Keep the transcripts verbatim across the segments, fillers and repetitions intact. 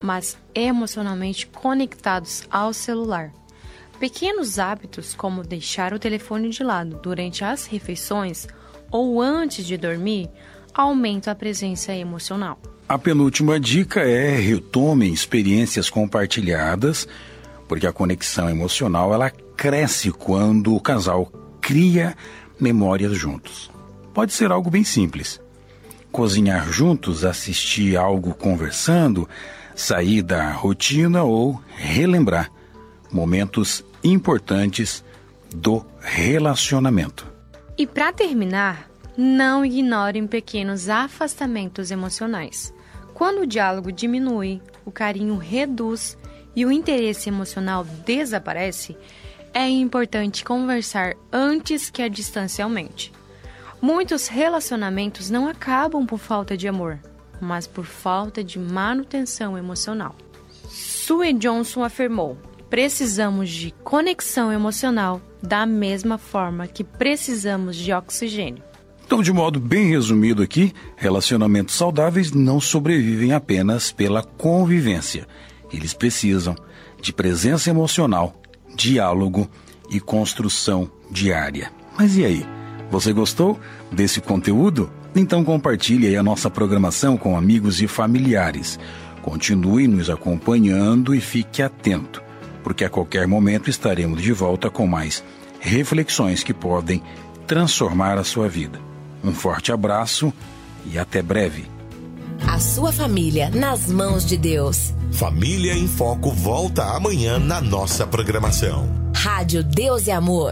mas emocionalmente conectados ao celular. Pequenos hábitos, como deixar o telefone de lado durante as refeições ou antes de dormir, aumentam a presença emocional. A penúltima dica é retomem experiências compartilhadas, porque a conexão emocional ela cresce quando o casal cria memórias juntos. Pode ser algo bem simples. Cozinhar juntos, assistir algo conversando, sair da rotina ou relembrar momentos importantes do relacionamento. E para terminar, não ignorem pequenos afastamentos emocionais. Quando o diálogo diminui, o carinho reduz e o interesse emocional desaparece, é importante conversar antes que a distância aumente. Muitos relacionamentos não acabam por falta de amor, mas por falta de manutenção emocional. Sue Johnson afirmou: precisamos de conexão emocional da mesma forma que precisamos de oxigênio. Então, de modo bem resumido aqui, relacionamentos saudáveis não sobrevivem apenas pela convivência. Eles precisam de presença emocional, diálogo e construção diária. Mas e aí? Você gostou desse conteúdo? Então compartilhe aí a nossa programação com amigos e familiares. Continue nos acompanhando e fique atento, porque a qualquer momento estaremos de volta com mais reflexões que podem transformar a sua vida. Um forte abraço e até breve. A sua família nas mãos de Deus. Família em Foco volta amanhã na nossa programação. Rádio Deus e Amor.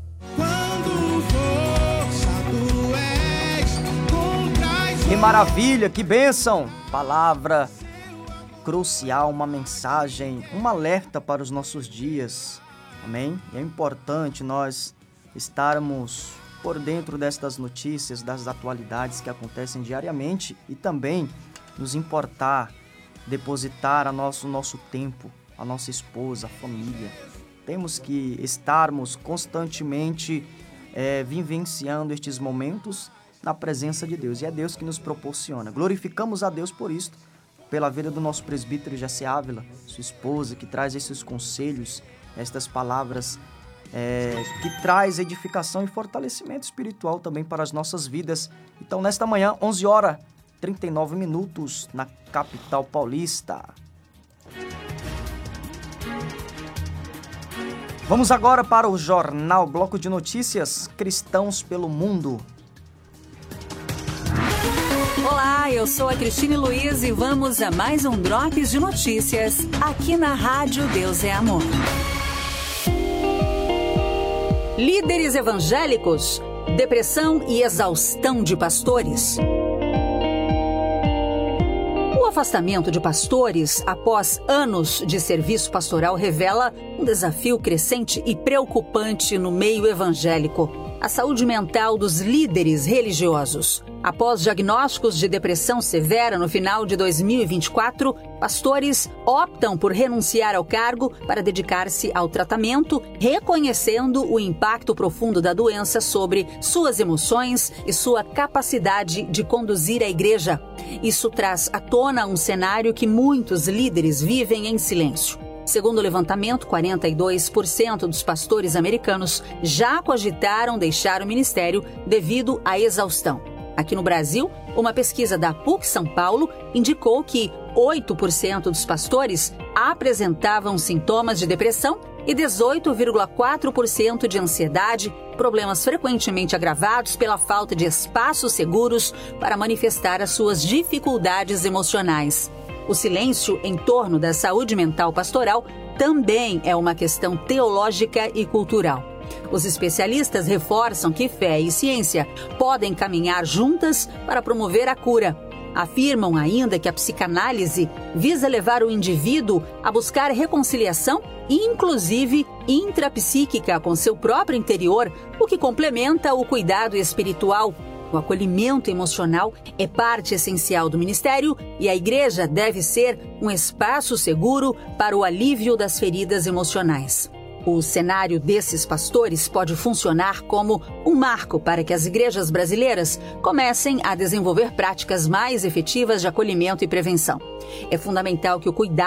Que maravilha, que bênção! Palavra crucial, uma mensagem, um alerta para os nossos dias. Amém? E é importante nós estarmos por dentro destas notícias, das atualidades que acontecem diariamente e também nos importar, depositar a nosso, nosso tempo, a nossa esposa, a família. Temos que estarmos constantemente é, vivenciando estes momentos na presença de Deus. E é Deus que nos proporciona. Glorificamos a Deus por isto, pela vida do nosso presbítero Jacé Ávila, sua esposa, que traz esses conselhos, estas palavras É, que traz edificação e fortalecimento espiritual também para as nossas vidas. Então, nesta manhã, onze horas e trinta e nove minutos, na capital paulista. Vamos agora para o Jornal Bloco de Notícias Cristãos pelo Mundo. Olá, eu sou a Cristine Luiz e vamos a mais um Drops de Notícias aqui na Rádio Deus é Amor. Líderes evangélicos, depressão e exaustão de pastores. O afastamento de pastores após anos de serviço pastoral revela um desafio crescente e preocupante no meio evangélico: a saúde mental dos líderes religiosos. Após diagnósticos de depressão severa no final de dois mil e vinte e quatro, pastores optam por renunciar ao cargo para dedicar-se ao tratamento, reconhecendo o impacto profundo da doença sobre suas emoções e sua capacidade de conduzir a igreja. Isso traz à tona um cenário que muitos líderes vivem em silêncio. Segundo o levantamento, quarenta e dois por cento dos pastores americanos já cogitaram deixar o ministério devido à exaustão. Aqui no Brasil, uma pesquisa da P U C São Paulo indicou que oito por cento dos pastores apresentavam sintomas de depressão e dezoito vírgula quatro por cento de ansiedade, problemas frequentemente agravados pela falta de espaços seguros para manifestar as suas dificuldades emocionais. O silêncio em torno da saúde mental pastoral também é uma questão teológica e cultural. Os especialistas reforçam que fé e ciência podem caminhar juntas para promover a cura. Afirmam ainda que a psicanálise visa levar o indivíduo a buscar reconciliação, inclusive intrapsíquica, com seu próprio interior, o que complementa o cuidado espiritual. O acolhimento emocional é parte essencial do ministério e a igreja deve ser um espaço seguro para o alívio das feridas emocionais. O cenário desses pastores pode funcionar como um marco para que as igrejas brasileiras comecem a desenvolver práticas mais efetivas de acolhimento e prevenção. É fundamental que o cuidado